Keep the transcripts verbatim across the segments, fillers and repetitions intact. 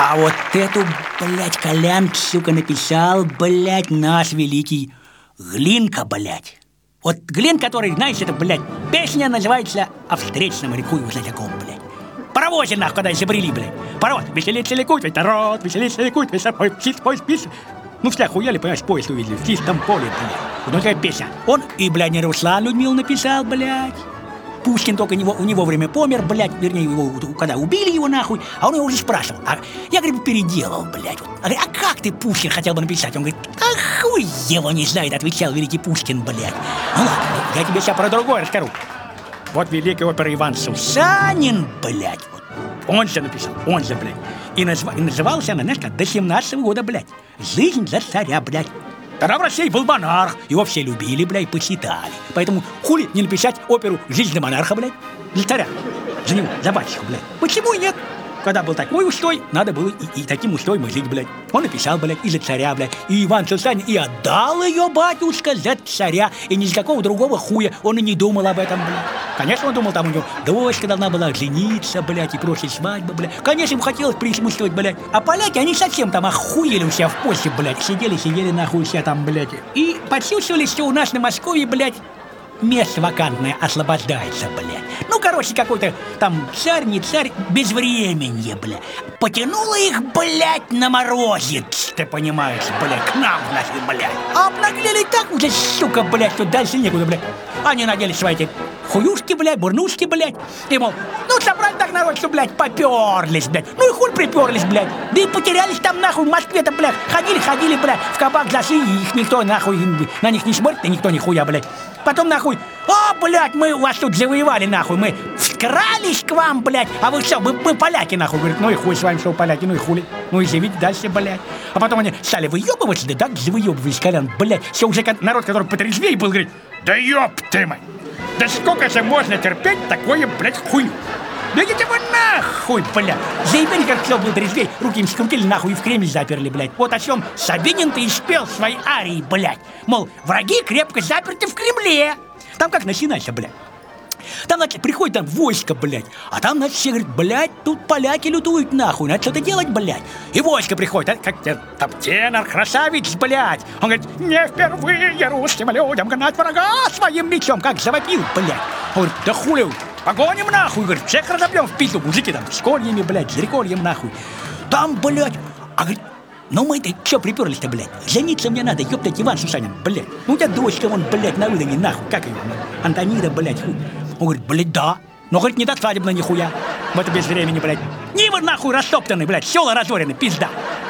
А вот эту, блядь, Колян, сука, написал, блядь, наш великий Глинка, блядь. Вот Глин, который, знаешь, это, блядь, песня называется «О встречном реку и таком, блядь». Паровозе, нахуй, когда изобрели, блядь. Паровоз, веселится ликует, ведь народ, веселится ликует, весь пой, птиц, пой, спис. Ну, все охуели, понимаешь, поезд увидели в чистом поле, блядь. Вот такая песня. Он и, блядь, не Руслан Людмил написал, блядь. Пушкин только него, у него время помер, блядь, вернее, его, когда убили его, нахуй, а он его уже спрашивал. А я, говорит, переделал, блядь. Вот. А, а как ты, Пушкин, хотел бы написать? Он говорит, а хуй его не знает, отвечал великий Пушкин, блядь. Ну ладно, я тебе сейчас про другое расскажу. Вот великий опера Иван Сусанин, блядь, вот. Он же написал, он же, блядь. И, назв... и назывался она, знаешь, как, до семнадцатого года, блядь. «Жизнь за царя», блядь. Тогда в России был монарх, его все любили, блядь, почитали. Поэтому хули не написать оперу «Жизнь за монарха», блядь, за царя, за него, за батюшку, блядь. Почему и нет? Когда был такой устой, надо было и, и таким устоем жить, блядь. Он написал, блядь, и за царя, блядь. И Иван Сусанин и отдал ее, батюшка, за царя. И ни с какого другого хуя он и не думал об этом, блядь. Конечно, он думал, там у него дочка должна была жениться, блядь, и просить свадьбы, блядь. Конечно, ему хотелось присутствовать, блядь. А поляки, они совсем там охуели у себя в Польше, блядь. Сидели, сидели нахуй у себя там, блядь. И почувствовали, что у нас на Москве, блядь, место вакантное освобождается, блядь. Ну, короче, какой-то там царь, не царь, безвременье, блядь. Потянуло их, блядь, на морозец, ты понимаешь, блядь, к нам, наши, блядь. А обнаглели так уже, сука, блядь, что дальше некуда, блядь. Они надели свои эти хуюшки, блядь, бурнушки, блядь. И, мол, ну, собрать так народ, что, блядь, поперлись, блядь. Ну и хуй приперлись, блядь. Да и потерялись там, нахуй, в Москве-то, блядь. Ходили, ходили, блядь, в кабак зашли, и их никто, нахуй, на них не смотрит, и никто нихуя, блядь. Потом, нахуй, о, блядь, мы вас тут завоевали, нахуй, мы вкрались к вам, блядь, а вы что, мы, мы поляки, нахуй. Говорит, ну и хуй с вами, что вы поляки, ну и хули. Ну и живите дальше, блядь. А потом они стали выебываться, да так завыебывались, Колян, блядь. Все уже народ, который потрезвее был, говорит, да ёб ты мой, да сколько же можно терпеть такое, блядь, хуйню? Да идите вы нахуй, блядь. Заебали, как все был трезвей, руки им скрутили, нахуй, и в Кремль заперли, блядь. Вот о чем Сабинин-то и спел свои арии, блядь. Мол, враги крепко заперты в Кремле. Там как начинается, блядь. Там, значит, приходит там войско, блядь. А там, значит, все говорят, блядь, тут поляки лютуют, нахуй. Надо что-то делать, блядь. И войско приходит, а, как там тенор, красавец, блядь. Он говорит, не впервые русским людям гнать врага своим мечом. Как завопил, блядь. Он говорит, да хули, погоним, нахуй. Говорит, всех разобьем в пизду. Мужики там с кольями, блядь, с рекольем, нахуй. Там, блядь, а говорит, ну мы-то что приперлись-то, блядь? Жениться мне надо, ёптать, Иван Сусанин, блядь. Ну у тебя дочка, вон, блядь, на выдане, нахуй. Как ее, Антонида, блядь, хуй. Он говорит, блядь, да. Но, говорит, не до свадебно нихуя. В это без времени, блядь. Нивы, нахуй, растоптаны, блядь, села разорены, пизда.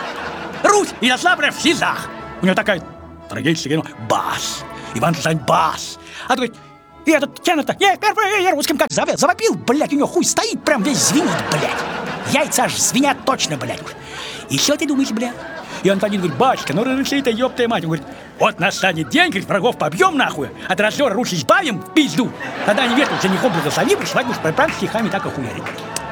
Русь и Ярославля в СИЗах. У него такая трагическая, ну, бас. Иван Сусанин, бас. А говорит, и этот тянут-то, я впервые русским как завел, завопил, блядь, у него хуй стоит, прям весь звенит, блядь. Яйца аж звенят точно, блядь. И что ты думаешь, блядь? И Антонин говорит, батюшка, ну разреши-то, ёб мать. Он говорит, вот настанет день, говорит, врагов побьем нахуй, от раздора Русь избавим в пизду. Тогда невесту женихом благослови, свадьбу приправь стихами так охуярить.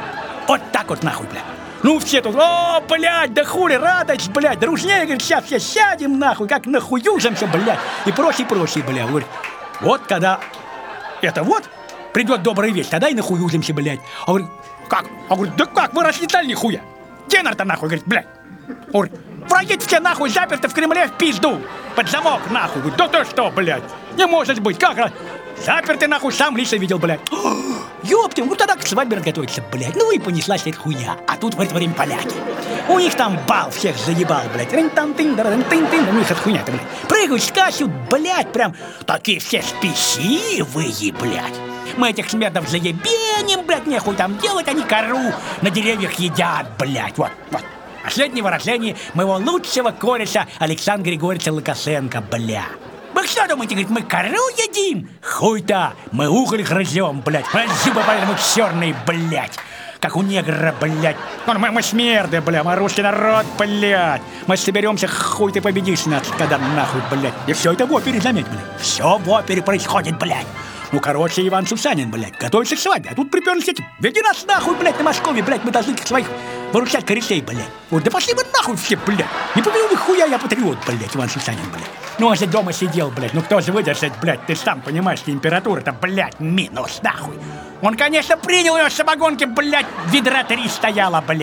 Вот так вот нахуй, блядь. Ну все тут, о, блядь, да хули, радость, блядь, дружнее, говорит, сейчас все сядем нахуй, как нахуюжимся, блядь. И прочее, прочее, блядь. Говорит, вот когда это вот придет добрая весть, тогда и нахуюжимся, блядь. А говорит, как? А говорит, да как, вы расчитали нихуя? Тенор-то нахуй, говорит, блядь. Он говорит, враги все нахуй заперты в Кремле в пизду. Под замок нахуй. Говорит, да ты что, блядь? Не может быть, как? Заперты нахуй, сам лично видел, блядь. Ёптим, ну тогда к свадьбе готовится, блядь. Ну и понеслась эта хуйня. А тут в это время поляки. У них там бал всех заебал, блядь. Рин-тан-тын-тын-тын-тын. У них эта хуйня-то, блядь. Прыгают, скачут, блядь, прям такие все спесивые, блядь. Мы этих смердов заебеним, блядь, нехуй там делать, они кору на деревьях едят, блядь. Вот, вот. Последнее выражение моего лучшего кореша Александра Григорьевича Лукашенко, бля. Вы что думаете, говорит, мы кору едим? Хуй-то, мы уголь грызем, блядь. Зубы поэтому черные, блядь. Как у негра, блядь. Ну, мы, мы смерды, бля, мы русский народ, блядь. Мы соберемся, хуй ты победишь нас, когда нахуй, блядь. И все это в опере, заметь, блядь. Все в опере происходит, блядь. Ну, короче, Иван Сусанин, блядь, готовится к свадьбе. А тут приперлись эти, веди нас нахуй, блядь, на Москве, блядь, мы должны своих выручать корешей, блядь. Вот, да пошли вы нахуй все, блядь. Не побил вы хуя, я патриот, блядь, Иван Сусанин, блядь. Ну, он же дома сидел, блядь, ну кто же выдержит, блядь, ты сам понимаешь, температура-то, блядь, минус, нахуй. Он, конечно, принял ее самогонки, блядь, ведра три стояла, блядь.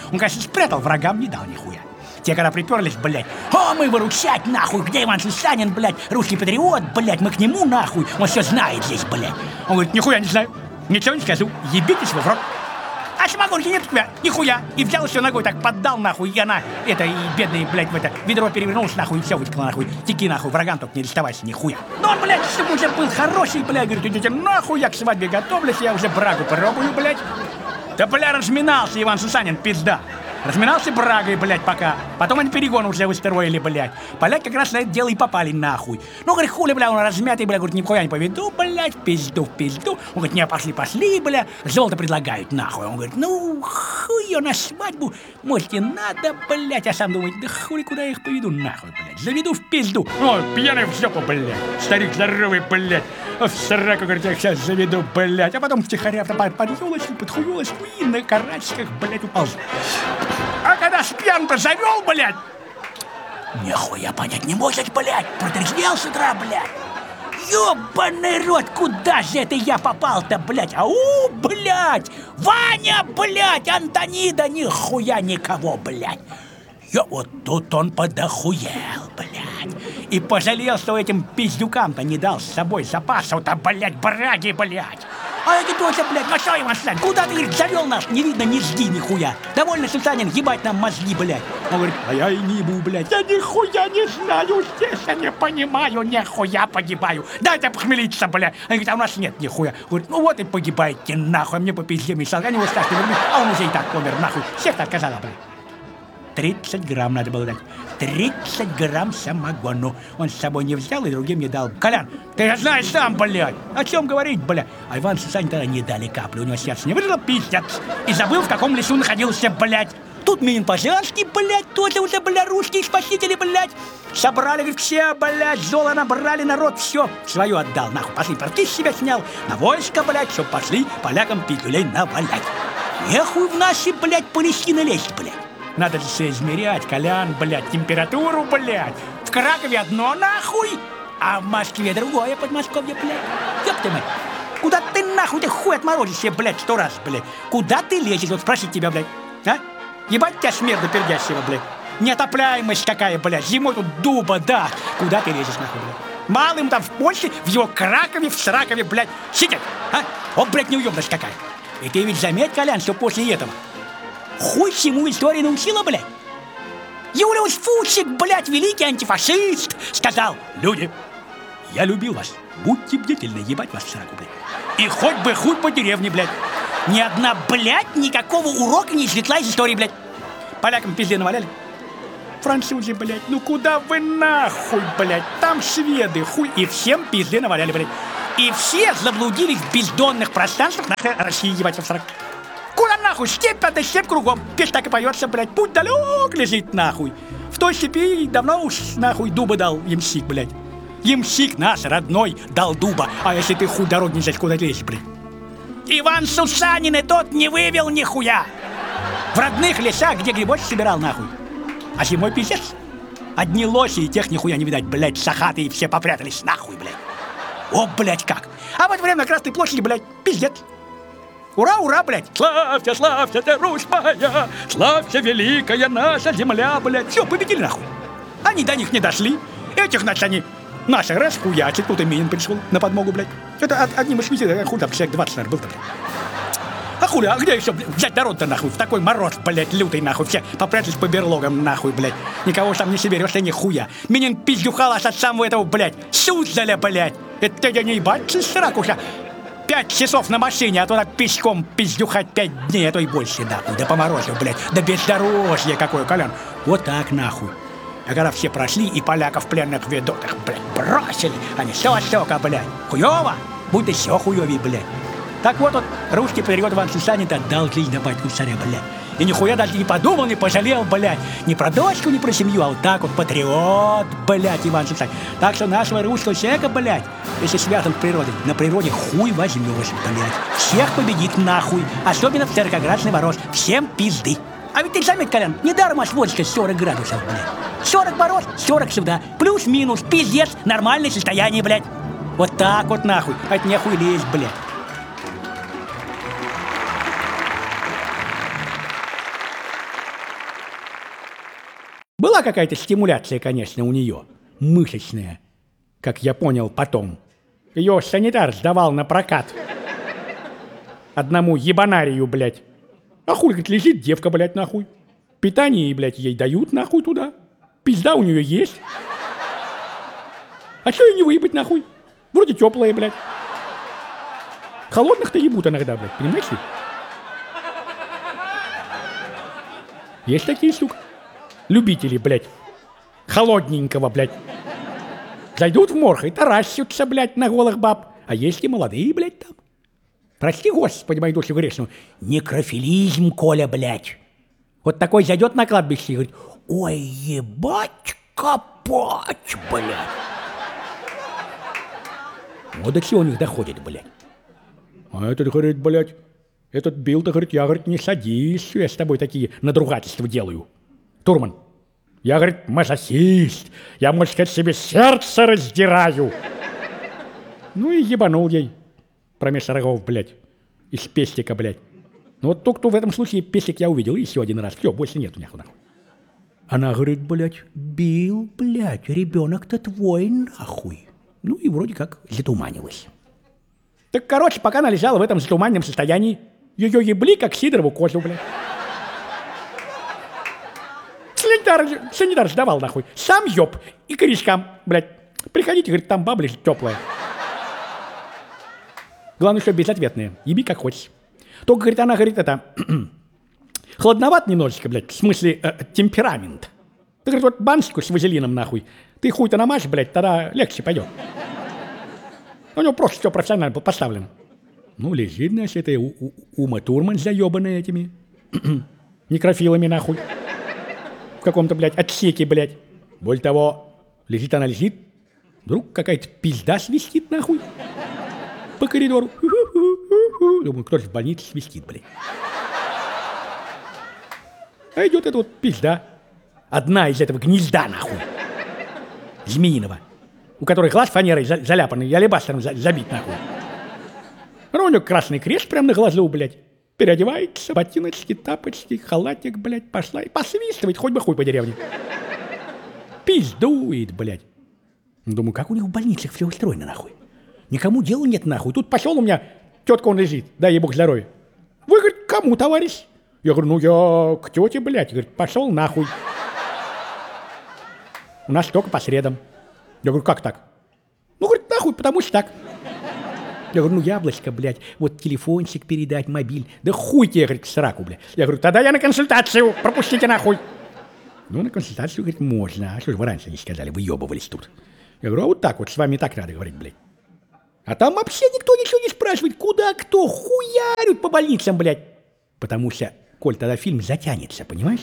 Он, конечно, спрятал, врагам не дал нихуя. Те, когда приперлись, блядь, а мы выручать, нахуй, где Иван Сусанин, блядь, русский патриот, блядь, мы к нему, нахуй, он все знает здесь, блядь. Он говорит, нихуя не знаю, ничего не скажу, ебитесь вы в рот. А самогонки нет у тебя, нихуя. И взял все ногой, так поддал, нахуй, и она, это, и бедный, блядь, в это, ведро перевернулся, нахуй, и все вытекло, нахуй. Теки, нахуй, врагам только не доставайся, нихуя. Но он, блядь, чтобы уже был хороший, блядь, говорит, идите нахуй, я к свадьбе готовлюсь, я уже брагу пробую, блядь. Да, бля, разминался Иван Сусанин, пизда. Разминался брагой, блядь, пока. Потом они перегон уже устроили, блядь. Поляки как раз на это дело и попали нахуй. Ну, говорит, хули, бля, он размятый, бля, говорит, нихуя не поведу, блядь, пизду в пизду. Он говорит, не, пошли, пошли, бля, золото предлагают, нахуй. Он говорит, ну, хуй ее на свадьбу, может, и надо, блядь. А сам думает, да хули, куда я их поведу, нахуй, блядь. Заведу в пизду. О, пьяный в жопу, блядь. Старик здоровый, блядь. В сраку, говорит, я сейчас заведу, блядь. А потом втихаря под, под елочку, под хуелочку и на карачках, блядь, упал. А когда спьян-то завел, блядь, нихуя понять не может, блядь, протрезвел с утра, блядь. Ёбаный рот, куда же это я попал-то, блядь? Ау, блядь, Ваня, блядь, Антонида, нихуя никого, блядь. Я вот тут он подохуел, блядь. И пожалел, что этим пиздюкам-то не дал с собой запасов-то, блядь, браги, блядь. А это точно, блядь, ну что, Иван Сусанин, куда ты, говорит, завел нас? Не видно, не жди нихуя. Довольно, Сусанин, ебать нам мозги, блядь. Он говорит, а я и не ебу, блядь. Я нихуя не знаю, здесь я не понимаю, нихуя погибаю. Дайте похмелиться, блядь. Они говорят, а у нас нет нихуя. Говорит, ну вот и погибайте, нахуй, мне по пизде мешал. Они его страшно вернуть, а он уже и так помер, нахуй. Всех отказала, блядь. тридцать грамм надо было дать. тридцать грамм самогону. Он с собой не взял и другим не дал. Колян, ты же знаешь сам, блядь. О чем говорить, блядь? А Иван Сусанин тогда не дали капли. У него сердце не выжило, пиздец. И забыл, в каком лесу находился, блядь. Тут Минин Пожарский, блядь, тоже уже, блядь, русские спасители, блядь. Собрали, говорит, все, блядь, золо набрали, народ, все, свое отдал, нахуй. Пошли, порки с себя снял, на войско, блядь, чтоб пошли полякам пиздюлей навалять. Нехуй в наши, блядь, Палестины лезть, блядь. Надо же все измерять, Колян, блядь, температуру, блядь. В Кракове одно, нахуй, а в Москве другое, Подмосковье, блядь. Ёб ты мать. Куда ты, нахуй, ты хуй отморозишься, блядь, сто раз, блядь. Куда ты лезешь, вот спросить тебя, блядь, а? Ебать тебя смерда пердящего, блядь. Неотопляемость какая, блядь. Зимой тут дуба, да. Куда ты лезешь, нахуй, блядь? Малым там в Польше, в его Кракове, в Сракове, блядь, сидят, а? Вот, блядь, неуемность какая. И ты ведь заметь, Колян, что после этого хуй всему история научила, блядь. Юлиус Фучик, блядь, великий антифашист, сказал: люди, я любил вас, будьте бдительны, ебать вас в сраку, блядь. И хоть бы хуй по деревне, блядь. Ни одна, блядь, никакого урока не извлекла из истории, блядь. Полякам пизде наваляли. Французы, блядь, ну куда вы нахуй, блядь? Там шведы, хуй, и всем пизде наваляли, блядь. И все заблудились в бездонных пространствах нашей России, ебать в сраку. Куда нахуй? Степь, да степь кругом. Песня так и поется, блядь. Путь далек лежит, нахуй. В той степи давно уж, нахуй, дуба дал ямщик, блядь. Ямщик наш, родной, дал дуба. А если ты хуй дорог не знаешь, куда лезешь, блядь? Иван Сусанин и тот не вывел нихуя. В родных лесах, где грибочек собирал, нахуй. А зимой пиздец. Одни лоси, и тех нихуя не видать, блядь, сахаты, и все попрятались, нахуй, блядь. О, блядь, как. А в это время на Красной площади, блядь, пиздец. Ура, ура, блядь! Славься, славься ты, Русь моя! Славься, великая наша земля, блядь! Все, победили, нахуй! Они до них не дошли. Этих, значит, они наши расхуячат. Тут и Минин пришел на подмогу, блядь. Это од, одним из визитов, хуй там, человек двадцать, наверное, был-то, блядь. А хули, а где еще, блядь, взять народ-то, нахуй? В такой мороз, блядь, лютый, нахуй. Все попрятались по берлогам, нахуй, блядь. Никого там не соберешься, ни хуя. Минин пиздюхалась от самого этого, блядь, Суздаля, блядь. Это я не ебать, сракуша. Пять часов на машине, а то так пешком пиздюхать пять дней, а то и больше, нахуй. Да по морозу, блядь, да бездорожье какое, Колян. Вот так, нахуй. А когда все прошли и поляков пленных ведут, их, блядь, бросили, они все востока, блядь. Хуёво, будто все хуёвей, блядь. Так вот, вот русский патриот Иван Сусанин отдал жизнь на батьку царя, блядь. И нихуя даже не подумал, не пожалел, блядь. Не про дочку, не про семью, а вот так вот патриот, блядь, Иван Сусанин. Так что нашего русского человека, блядь, если связан с природой, на природе хуй возьмешь, блядь. Всех победит нахуй, особенно в сорокоградусный мороз. Всем пизды. А ведь ты заметь, Колян, недаром аж водочка сорок градусов, блядь. сорок мороз, сорок сюда. Плюс-минус, пиздец, нормальное состояние, блядь. Вот так вот нахуй, а это нехуй лезть, блядь. Была какая-то стимуляция, конечно, у нее, мышечная, как я понял потом. Ее санитар сдавал на прокат одному ебанарию, блядь. А хуй, говорит, лежит девка, блядь, нахуй. Питание, блядь, ей дают, нахуй, туда. Пизда у нее есть. А что ее не выебать, нахуй? Вроде теплая, блядь. Холодных-то ебут иногда, блядь, понимаешь ли? Есть такие, сука, любители, блядь, холодненького, блядь. Зайдут в морг и таращутся, блядь, на голых баб. А есть и молодые, блядь, там. Прости, Господи, мою душу грешную. Некрофилизм, Коля, блядь. Вот такой зайдет на кладбище и говорит: ой, ебать, копать, блядь. Вот до чего у них доходит, блядь. А этот говорит, блядь, этот Билл-то, говорит, я, говорит, не садись, я с тобой такие надругательства делаю. Турман, я, говорит, мазохист, я, можно сказать, себе сердце раздираю. Ну и ебанул ей промеж рогов, блядь, из пестика, блядь. Ну вот только в этом случае пестик я увидел еще один раз. Все, больше нету нахуй. Она говорит, блядь, Билл, блядь, ребенок-то твой, нахуй. Ну и вроде как затуманилась. Так, короче, пока она лежала в этом затуманенном состоянии, ее ебли, как сидорову козу, блядь. Санитар, санитар сдавал, нахуй. Сам еб и корешкам, блядь. Приходите, говорит, там баба лежит теплая. Главное, что безответная. Еби как хочешь. Только, говорит, она, говорит, это... хладноват немножечко, блядь, в смысле э, темперамент. Ты, говорит, вот баночку с вазелином, нахуй, ты хуй-то намажь, блядь, тогда легче пойдет. У него просто все профессионально был поставлен. Ну, лежит, значит, это у, у, Ума Турман заебанная этими некрофилами, нахуй. В каком-то, блядь, отсеке, блядь. Более того, лежит она, лежит, вдруг какая-то пизда свистит, нахуй, по коридору. Думаю, кто же в больнице свистит, блядь. А идет эта вот пизда. Одна из этого гнезда, нахуй. Змеиного. У которой глаз фанерой за, заляпанный и алебастером за, забит, нахуй. Ну, у него красный крест прям на глазу, блядь. Переодевается, ботиночки, тапочки, халатик, блядь, пошла и посвистывает, хоть бы хуй по деревне. Пиздует, блядь. Думаю, как у них в больницах все устроено, нахуй. Никому дела нет, нахуй. Тут пошел у меня, тетка он лежит, дай ей бог здоровья. Вы, говорит, кому, товарищ? Я говорю, ну я к тете, блядь. Говорит, пошел нахуй. У нас только по средам. Я говорю, как так? Ну, говорит, нахуй, потому что так. Я говорю, ну яблочко, блядь, вот телефончик передать, мобиль. Да хуй тебе, говорит, к сраку, блядь. Я говорю, тогда я на консультацию, пропустите нахуй. Ну, на консультацию, говорит, можно. А что же вы раньше не сказали, выебывались тут. Я говорю, а вот так вот, с вами так надо говорить, блядь. А там вообще никто ничего не спрашивает, куда кто, хуярят по больницам, блядь. Потому что, коль тогда фильм затянется, понимаешь?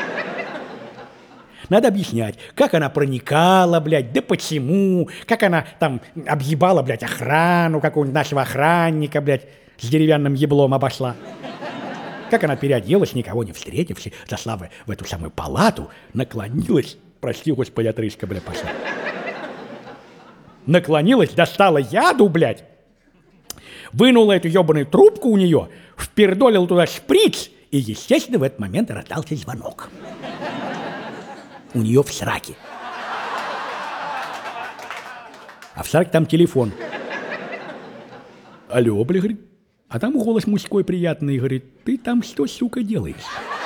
Надо объяснять, как она проникала, блядь, да почему, как она там объебала, блядь, охрану какого-нибудь нашего охранника, блядь, с деревянным еблом обошла. Как она переоделась, никого не встретивши, зашла в, в эту самую палату, наклонилась, прости, господи, отрыжка, блядь, пошла. Наклонилась, достала яду, блядь, вынула эту ебаную трубку у нее, впердолила туда шприц, и, естественно, в этот момент раздался звонок. У нее в сраке. А в сраке там телефон. Алло, бля, говорит. А там голос мужской приятный, говорит, ты там что, сука, делаешь?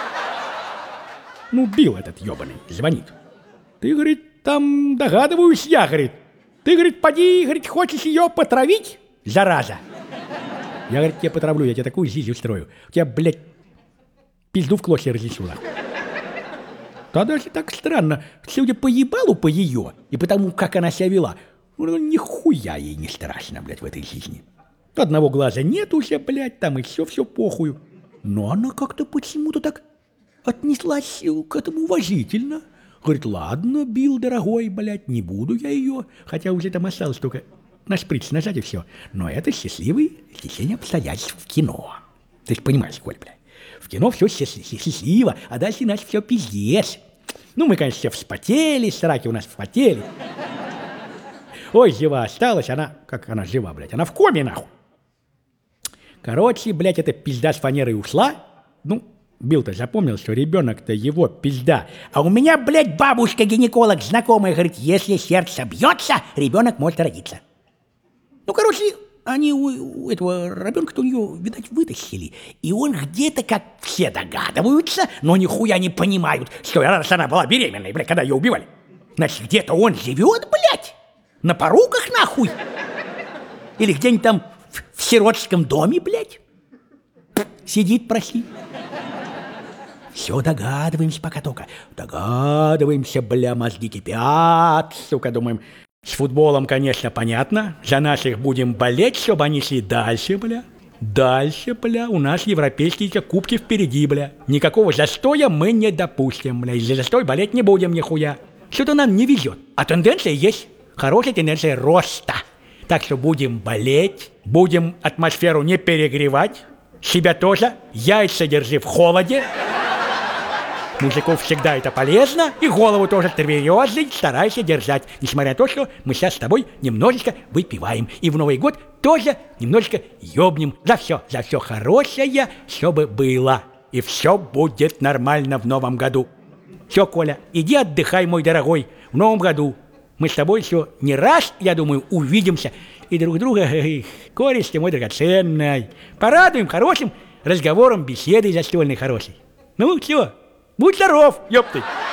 Ну, Билл этот ебаный, звонит. Ты, говорит, там догадываюсь я, говорит. Ты, говорит, поди, говорит, хочешь ее потравить, зараза? Я, говорит, тебя потравлю, я тебе такую жизнь устрою. У тебя, блядь, пизду в клочья разнесу, нахуй. Да даже так странно, судя по ебалу по ее, и потому, как она себя вела, ну, нихуя ей не страшно, блядь, в этой жизни. Одного глаза нет уже, блядь, там и все-все похую. Но она как-то почему-то так отнеслась к этому уважительно. Говорит, ладно, Билл, дорогой, блядь, не буду я ее, хотя уже там осталось только на шприц нажать и все. Но это счастливый течение обстоятельств в кино. Ты же понимаешь, Коль, блядь. В кино все счастливо, а дальше иначе все пиздец. Ну, мы, конечно, все вспотели, сраки у нас вспотели. Ой, жива осталась, она, как она жива, блядь, она в коме, нахуй. Короче, блядь, эта пизда с фанерой ушла, ну, Билл-то запомнил, что ребенок-то его пизда. А у меня, блядь, бабушка-гинеколог знакомая говорит, если сердце бьется, ребенок может родиться. Ну, короче, они у, у этого ребенка-то у нее, видать, вытащили. И он где-то, как все догадываются, но нихуя не понимают, что раз она была беременной, блядь, когда ее убивали. Значит, где-то он живет, блядь, на поруках, нахуй. Или где-нибудь там в, в сиротском доме, блядь. Сидит, проси. Все догадываемся пока только. Догадываемся, бля, мозги кипят, сука, думаем. С футболом, конечно, понятно. За наших будем болеть, чтобы они шли дальше, бля. Дальше, бля. У нас европейские кубки впереди, бля. Никакого застоя мы не допустим, бля. Из-за застоя болеть не будем нихуя. Что-то нам не везет. А тенденция есть. Хорошая тенденция роста. Так что будем болеть, будем атмосферу не перегревать. Себя тоже. Яйца держи в холоде. Мужиков всегда это полезно, и голову тоже тверезой старайся держать, несмотря на то, что мы сейчас с тобой немножечко выпиваем, и в Новый год тоже немножечко ёбнем за все, за все хорошее, чтобы было, и все будет нормально в новом году. Все, Коля, иди отдыхай, мой дорогой, в новом году. Мы с тобой еще не раз, я думаю, увидимся, и друг друга, кореш ты мой драгоценный, порадуем хорошим разговором, беседой застольной хорошей. Ну, все. Будь здоров, ёпты!